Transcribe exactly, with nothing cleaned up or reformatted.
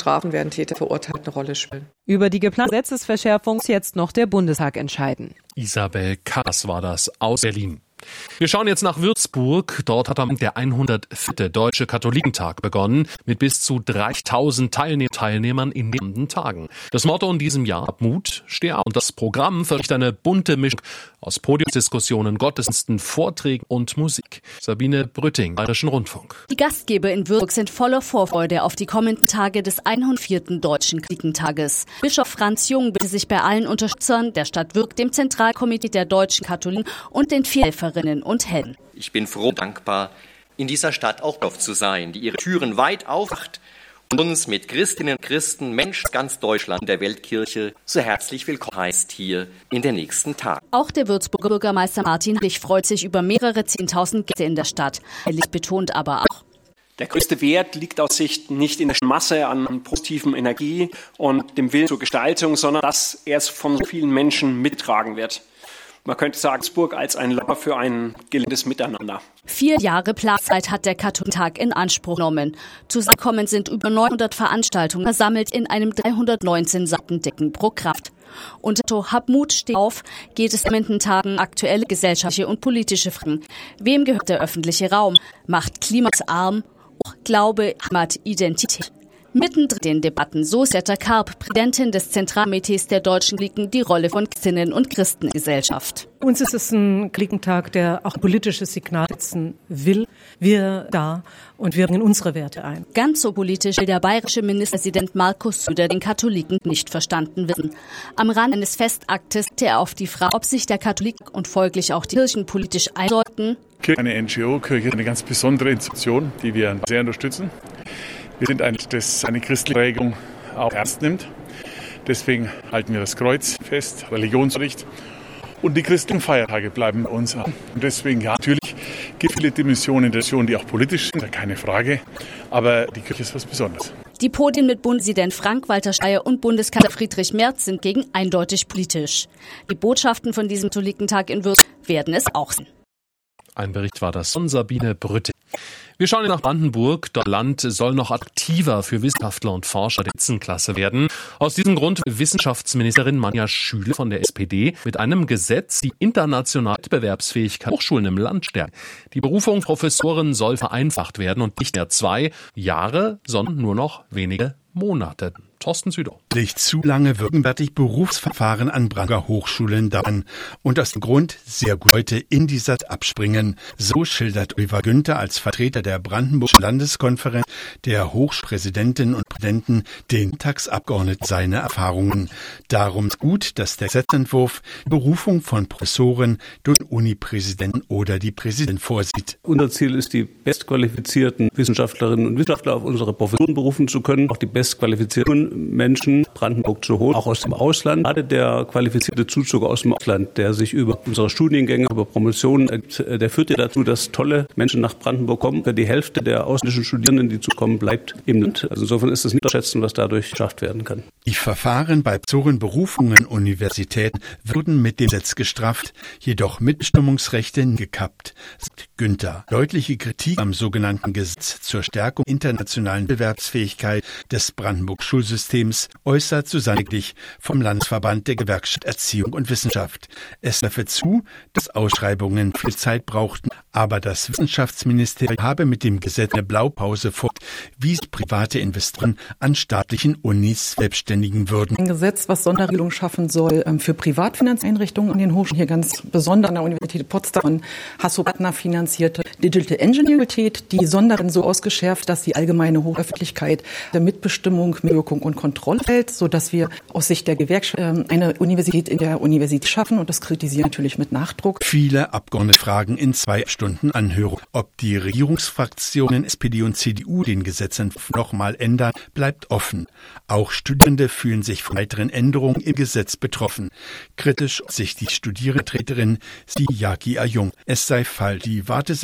Strafen werden Täter verurteilt eine Rolle spielen. Über die geplante Gesetzesverschärfung muss jetzt noch der Bundestag entscheiden. Isabel Kass war das aus Berlin. Wir schauen jetzt nach Würzburg. Dort hat am der hundertvierte Deutsche Katholikentag begonnen, mit bis zu dreitausend Teilnehm- Teilnehmern in den kommenden Tagen. Das Motto in diesem Jahr: Mut, steh auf. Und das Programm verspricht eine bunte Mischung aus Podiumsdiskussionen, Gottesdiensten, Vorträgen und Musik. Sabine Brütting, Bayerischen Rundfunk. Die Gastgeber in Würzburg sind voller Vorfreude auf die kommenden Tage des hundertvierten Deutschen Katholikentages. Bischof Franz Jung bitte sich bei allen Unterstützern der Stadt Würzburg, dem Zentralkomitee der deutschen Katholiken und den vier Helferinnen und Helden. Ich bin froh und dankbar, in dieser Stadt auch zu sein, die ihre Türen weit aufmacht und uns mit Christinnen und Christen, Menschen ganz Deutschland, der Weltkirche, so herzlich willkommen heißt hier in den nächsten Tagen. Auch der Würzburger Bürgermeister Martin Lich freut sich über mehrere zehntausend Gäste in der Stadt. Lich betont aber auch: Der größte Wert liegt aus Sicht nicht in der Masse an positiven Energie und dem Willen zur Gestaltung, sondern dass er es von so vielen Menschen mittragen wird. Man könnte sagen, Würzburg als ein Labor für ein gelingendes Miteinander. Vier Jahre Planzeit hat der Katholikentag in Anspruch genommen. Zusammengekommen sind über neunhundert Veranstaltungen, versammelt in einem dreihundertneunzehn Seiten dicken Programm. Unter Motto Hab Mut, steh auf geht es in den kommenden Tagen aktuelle gesellschaftliche und politische Fragen. Wem gehört der öffentliche Raum? Macht klimaarm? Glaube, Heimat, Identität. Mittendrin in den Debatten, so Setta Karp, Präsidentin des Zentralkomitees der Deutschen Katholiken, die Rolle von Christinnen und Christen in der Gesellschaft. Uns ist es ein Katholikentag, der auch ein politisches Signal setzen will. Wir da und wir bringen unsere Werte ein. Ganz so politisch will der bayerische Ministerpräsident Markus Söder den Katholiken nicht verstanden wissen. Am Rand eines Festaktes hatte er auf die Frage, ob sich der Katholik und folglich auch die Kirchen politisch einsollten. Kirche, eine N G O, Kirche ist eine ganz besondere Institution, die wir sehr unterstützen. Wir sind eigentlich, das eine christliche Prägung auch ernst nimmt. Deswegen halten wir das Kreuz fest, Religionsunterricht. Und die christlichen Feiertage bleiben bei uns an. Und deswegen, ja, natürlich gibt es viele Dimensionen der Nation, die auch politisch sind, keine Frage. Aber die Kirche ist was Besonderes. Die Podien mit Bundespräsident Frank-Walter Steinmeier und Bundeskanzler Friedrich Merz sind gegen eindeutig politisch. Die Botschaften von diesem Katholikentag in Würzburg werden es auch sein. Ein Bericht war das von Sabine Brütting. Wir schauen nach Brandenburg. Das Land soll noch aktiver für Wissenschaftler und Forscher der Spitzenklasse werden. Aus diesem Grund will Wissenschaftsministerin Manja Schüle von der S P D mit einem Gesetz die internationale Wettbewerbsfähigkeit der Hochschulen im Land stärken. Die Berufung Professoren soll vereinfacht werden und nicht mehr zwei Jahre, sondern nur noch wenige Monate. Thorsten Südow. Nicht zu lange wirken fertig Berufsverfahren an Brandenburger Hochschulen dauern und aus dem Grund sehr gut Leute in dieser abspringen. So schildert Oliver Günther als Vertreter der Brandenburgischen Landeskonferenz der Hochschulpräsidentinnen und Präsidenten den Tagsabgeordneten seine Erfahrungen. Darum ist gut, dass der Gesetzentwurf die Berufung von Professoren durch den Unipräsidenten oder die Präsidentin vorsieht. Unser Ziel ist, die bestqualifizierten Wissenschaftlerinnen und Wissenschaftler auf unsere Professuren berufen zu können, auch die bestqualifizierten Menschen Brandenburg zu holen, auch aus dem Ausland. Gerade der qualifizierte Zuzug aus dem Ausland, der sich über unsere Studiengänge, über Promotionen ergibt, der führt ja dazu, dass tolle Menschen nach Brandenburg kommen. Die Hälfte der ausländischen Studierenden, die zukommen, bleibt im Land. Also insofern ist es nicht zu schätzen, was dadurch geschafft werden kann. Die Verfahren bei Professorenberufungen Universitäten wurden mit dem Gesetz gestrafft, jedoch Mitbestimmungsrechte gekappt, sagt Günther. Deutliche Kritik am sogenannten Gesetz zur Stärkung internationalen Wettbewerbsfähigkeit des Brandenburg Schulsystems äußert Susanne Glich vom Landesverband der Gewerkschaft Erziehung und Wissenschaft. Es treffe zu, dass Ausschreibungen viel Zeit brauchten, aber das Wissenschaftsministerium habe mit dem Gesetz eine Blaupause vor, wie sich private Investoren an staatlichen Unis selbstständigen würden. Ein Gesetz, was Sonderregelungen schaffen soll für Privatfinanzeinrichtungen an den Hochschulen, hier ganz besonders an der Universität Potsdam von Hasso-Plattner finanzierte Digital Engineering, die Sonderregeln so ausgeschärft, dass die allgemeine Hochöffentlichkeit der Mitbestimmung, Mitwirkung und Kontrolle fällt, sodass wir aus Sicht der Gewerkschaft eine Universität in der Universität schaffen und das kritisieren natürlich mit Nachdruck. Viele Abgeordnete fragen in zwei Stunden Anhörung, ob die Regierungsfraktionen S P D und C D U den Gesetzentwurf nochmal ändern, bleibt offen. Auch Studierende fühlen sich von weiteren Änderungen im Gesetz betroffen. Kritisch sich die Studierendenvertreterin Siyaki Ayung. Es sei falsch, die Warteseite